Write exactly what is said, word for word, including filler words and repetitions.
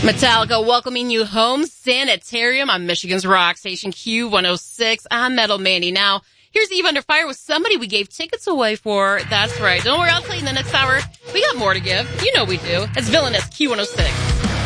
Metallica welcoming you home. Sanitarium on Michigan's Rock Station Q one oh six. I'm Metal Mandy. Now, here's Eve Under Fire with somebody we gave tickets away for. That's right. Don't worry, I'll tell you in the next hour. We got more to give. You know we do. It's Villainous Q one oh six.